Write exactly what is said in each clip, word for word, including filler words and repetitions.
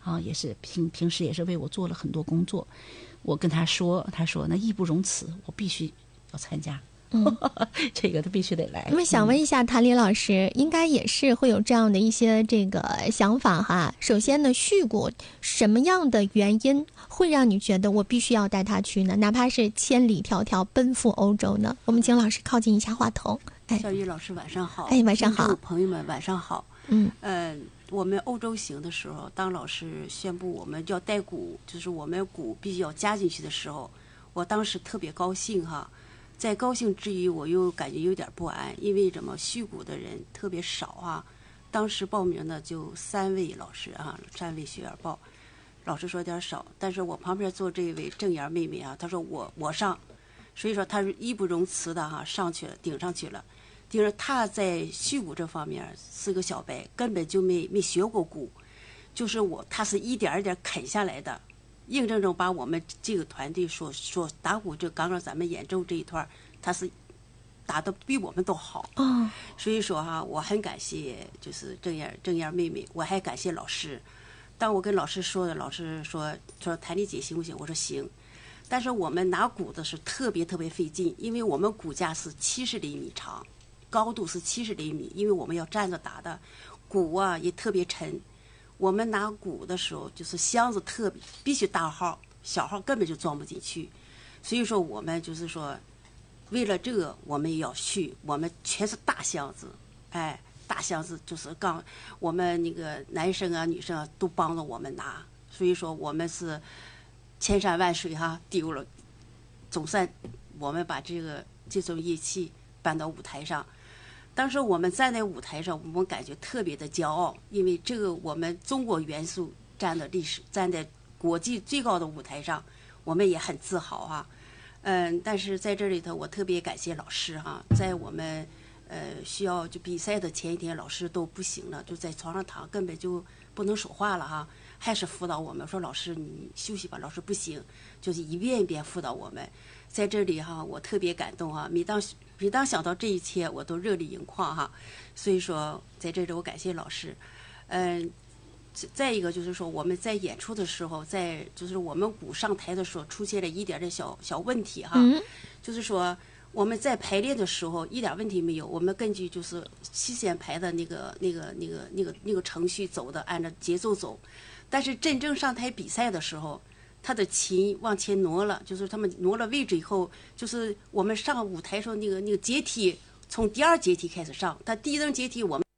啊，也是平平时也是为我做了很多工作。我跟他说，他说那义不容辞，我必须要参加。嗯，这个他必须得来。 那么想问一下谭李老师，应该也是会有这样的一些这个想法哈。首先呢，续谷什么样的原因会让你觉得我必须要带他去呢？哪怕是千里迢迢奔赴欧洲呢？我们请老师靠近一下话筒。 哎，小玉老师晚上好。 哎，晚上好， 朋友们晚上好。 嗯， 呃，我们欧洲行的时候，当老师宣布我们要带谷，就是我们谷必须要加进去的时候，我当时特别高兴哈。在高兴之余，我又感觉有点不安，因为什么续谷的人特别少啊。当时报名的就三位老师啊，三位学员报，老师说有点少，但是我旁边坐这位郑妍妹妹啊，她说我我上，所以说她是义不容辞的哈、啊，上去了，顶上去了。顶着她在续谷这方面是个小白，根本就没没学过谷，就是我她是一点一点啃下来的。硬生生把我们这个团队所所打鼓，就刚刚咱们演奏这一段，他是打得比我们都好。 哦， 所以说哈，我很感谢就是郑燕郑燕妹妹，我还感谢老师。当我跟老师说的，老师说说谭丽姐行不行？我说行。但是我们拿鼓的是特别特别费劲，因为我们骨架是七十厘米长，高度是七十厘米，因为我们要站着打的，鼓啊也特别沉。我们拿鼓的时候，就是箱子特别必须大号，小号根本就装不进去。所以说，我们就是说，为了这个，我们也要去，我们全是大箱子，哎，大箱子就是刚我们那个男生啊、女生啊都帮着我们拿。所以说，我们是千山万水哈丢了，总算我们把这个这种乐器搬到舞台上。当时我们站在舞台上，我们感觉特别的骄傲，因为这个我们中国元素站的历史，站在国际最高的舞台上，我们也很自豪啊。嗯，但是在这里头，我特别感谢老师哈，在我们呃需要就比赛的前一天，老师都不行了，就在床上躺，根本就不能说话了哈，还是辅导我们说老师你休息吧，老师不行，就是一遍一遍辅导我们。在这里哈，我特别感动哈，每当每当想到这一切，我都热泪盈眶哈。所以说，在这里我感谢老师。嗯，再一个就是说，我们在演出的时候，在就是我们鼓上台的时候，出现了一点点小小问题哈。嗯。就是说，我们在排练的时候一点问题没有，我们根据就是七线排的那个那个那个那个那个程序走的，按照节奏走。但是真正上台比赛的时候，他的琴往前挪了，就是他们挪了位置以后，就是我们上舞台时候那个那个阶梯，从第二阶梯开始上，他第一层阶梯我们。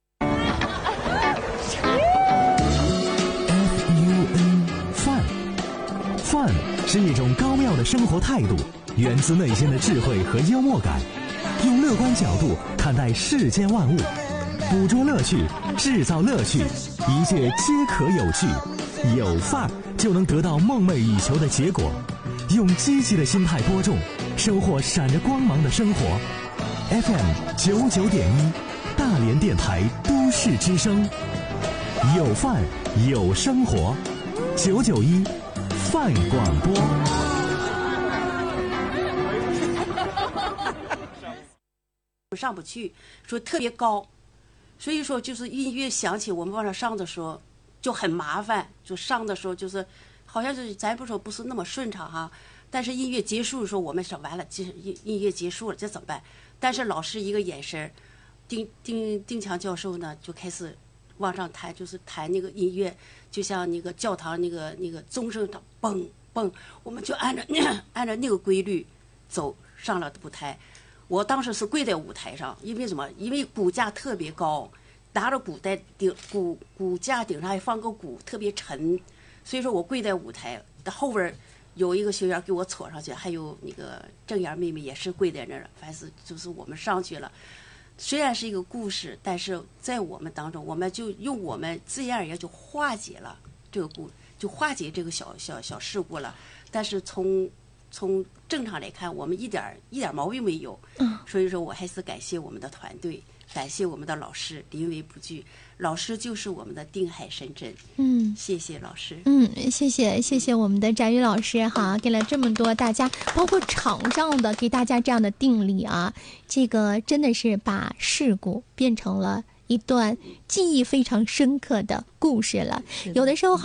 F U N 范，范是一种高妙的生活态度，源自内心的智慧和幽默感，用乐观角度看待世间万物，捕捉乐趣，制造乐趣，一切皆可有趣。有范儿就能得到梦寐以求的结果，用积极的心态播种，收获闪着光芒的生活。F M 九九点一，大连电台都市之声，有范儿有生活，九九一范广播。 上不去，说特别高，所以说就是音乐响起，我们往上上的时候。就很麻烦，就上的时候就是，好像是咱不说不是那么顺畅哈，但是音乐结束的时候，我们说完了，音音乐结束了，这怎么办？但是老师一个眼神，丁丁丁强教授呢就开始往上弹，就是弹那个音乐，就像那个教堂那个那个钟声的嘣嘣，我们就按照按照那个规律走上了舞台。我当时是跪在舞台上，因为什么？因为骨架特别高。拿着鼓在顶鼓鼓架顶上还放个鼓，特别沉，所以说我跪在舞台的后边，有一个学员给我撮上去，还有那个郑妍妹妹也是跪在那儿，反正就是我们上去了。虽然是一个故事，但是在我们当中，我们就用我们自然而然就化解了这个故，就化解这个小小小事故了。但是从从正常来看，我们一点一点毛病没有。所以说我还是感谢我们的团队。感谢我们的老师临危不惧，老师就是我们的定海神针。 嗯， 谢谢老师。 嗯，谢谢谢谢我们的翟宇老师哈，给了这么多大家，包括场上的给大家这样的定力啊，这个真的是把事故变成了一段记忆非常深刻的故事了。有的时候